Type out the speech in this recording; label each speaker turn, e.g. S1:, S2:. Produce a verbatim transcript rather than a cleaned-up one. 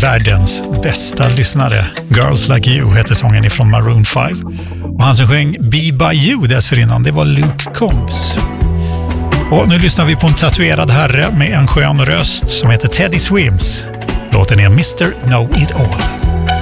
S1: världens bästa lyssnare. Girls Like You heter sången ifrån Maroon fem. Och han som sjöng Be By You dessförinnan, det var Luke Combs. Och nu lyssnar vi på en tatuerad herre med en skön röst som heter Teddy Swims. Låten är mister Know It All.